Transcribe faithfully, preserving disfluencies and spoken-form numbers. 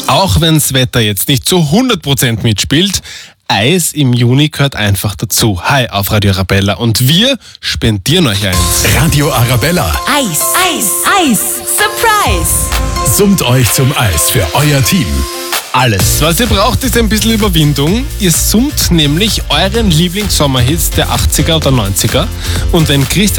Auch wenn das Wetter jetzt nicht zu hundert Prozent mitspielt, Eis im Juni gehört einfach dazu. Hi auf Radio Arabella und wir spendieren euch eins. Radio Arabella Eis, Eis, Eis, Surprise! summt euch zum Eis für euer Team. Alles, was ihr braucht, ist ein bisschen Überwindung. Ihr summt nämlich euren Lieblingssommerhits der achtziger oder neunziger. Und wenn Christian